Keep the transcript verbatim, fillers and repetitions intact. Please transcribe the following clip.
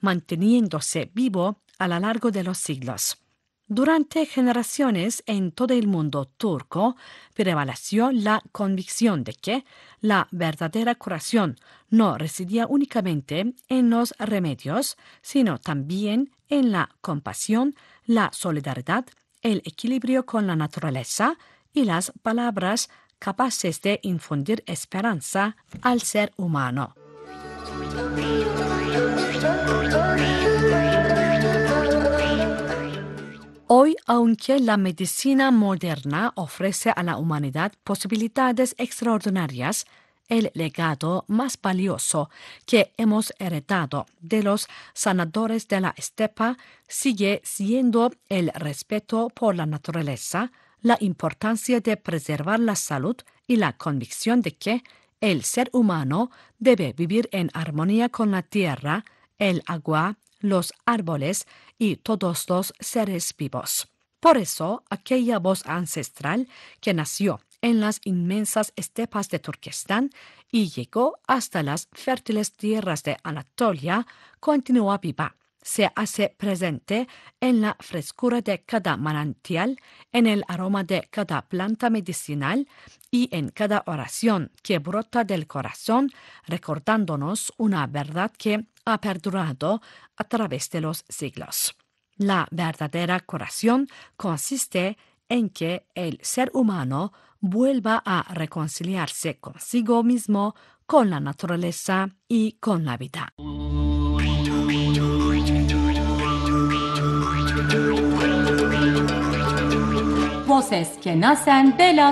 manteniéndose vivo a lo largo de los siglos. Durante generaciones en todo el mundo turco prevaleció la convicción de que la verdadera curación no residía únicamente en los remedios, sino también en la compasión, la solidaridad, el equilibrio con la naturaleza y las palabras capaces de infundir esperanza al ser humano. Hoy, aunque la medicina moderna ofrece a la humanidad posibilidades extraordinarias, el legado más valioso que hemos heredado de los sanadores de la estepa sigue siendo el respeto por la naturaleza, la importancia de preservar la salud y la convicción de que el ser humano debe vivir en armonía con la tierra, el agua, los árboles y todos los seres vivos. Por eso, aquella voz ancestral que nació en las inmensas estepas de Turquestán y llegó hasta las fértiles tierras de Anatolia, continúa viva. Se hace presente en la frescura de cada manantial, en el aroma de cada planta medicinal y en cada oración que brota del corazón, recordándonos una verdad que ha perdurado a través de los siglos. La verdadera curación consiste en que el ser humano vuelva a reconciliarse consigo mismo, con la naturaleza y con la vida. Voces que nacen de la